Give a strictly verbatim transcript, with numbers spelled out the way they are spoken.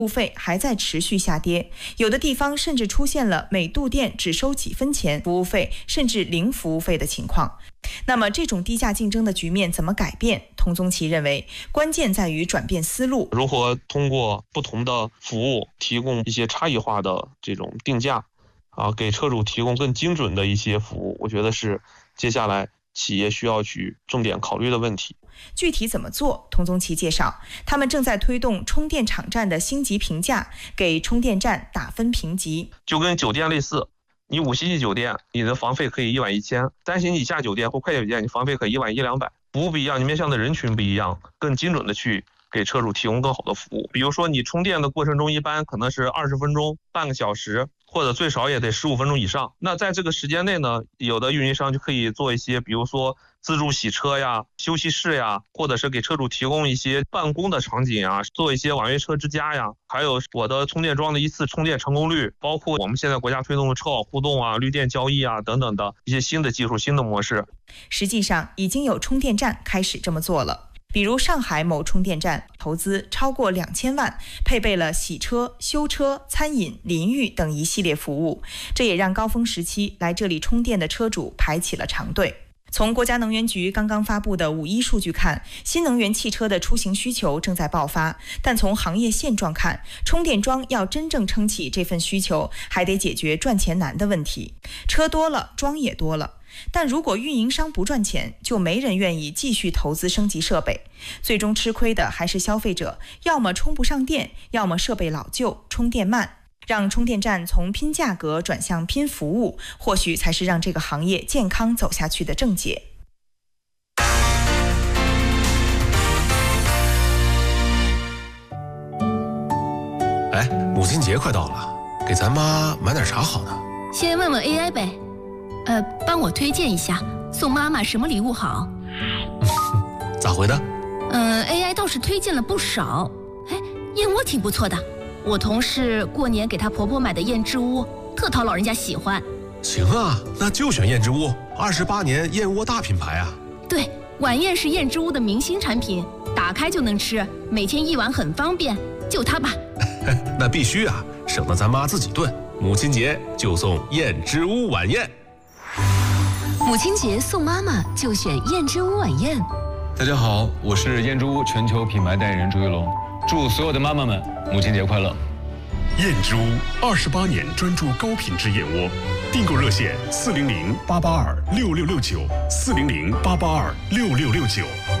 服务费还在持续下跌，有的地方甚至出现了每度电只收几分钱服务费，甚至零服务费的情况。那么这种低价竞争的局面怎么改变？童宗奇认为，关键在于转变思路， 如何通过不同的服务提供一些差异化的这种定价啊，给车主提供更精准的一些服务，我觉得是接下来企业需要去重点考虑的问题。 具体怎么做？童宗奇介绍，他们正在推动充电场站的星级评价，给充电站打分评级， 就跟酒店类似，你五星级酒店你的房费可以一晚一千，三星以下酒店或快捷酒店你房费可以一晚一两百，服务不一样，你面向的人群不一样，更精准的去给车主提供更好的服务。比如说你充电的过程中一般可能是二十分钟、半个小时，或者最少也得十五分钟以上。那在这个时间内呢，有的运营商就可以做一些，比如说自助洗车呀、休息室呀，或者是给车主提供一些办公的场景啊，做一些网约车之家呀，还有我的充电桩的一次充电成功率，包括我们现在国家推动的车好互动啊、绿电交易啊等等的一些新的技术、新的模式。 实际上已经有充电站开始这么做了。比如上海某充电站投资超过两千万，配备了洗车、修车、餐饮、淋浴等一系列服务，这也让高峰时期来这里充电的车主排起了长队。从国家能源局刚刚发布的五一数据看，新能源汽车的出行需求正在爆发，但从行业现状看，充电桩要真正撑起这份需求，还得解决赚钱难的问题。车多了，桩也多了，但如果运营商不赚钱，就没人愿意继续投资升级设备，最终吃亏的还是消费者，要么充不上电，要么设备老旧，充电慢。让充电站从拼价格转向拼服务，或许才是让这个行业健康走下去的正解。 哎，母亲节快到了，给咱妈买点啥好呢？ 先问问 A I 呗，呃，帮我推荐一下，送妈妈什么礼物好？ 咋回的？ 嗯、呃、，A I 倒是推荐了不少。哎，燕窝挺不错的。我同事过年给她婆婆买的燕之屋，特讨老人家喜欢。 行啊，那就选燕之屋，二十八年燕窝大品牌啊。 对，晚宴是燕之屋的明星产品，打开就能吃，每天一碗很方便，就它吧。 那必须啊，省得咱妈自己炖。母亲节就送燕之屋晚宴。 母亲节送妈妈就选燕之屋晚宴。 大家好，我是燕之屋全球品牌代言人朱一龙。祝所有的妈妈们母亲节快乐！ 燕之屋二十八年专注高品质燕窝，订购热线四零零八八二六六六九四零零八八二六六六九。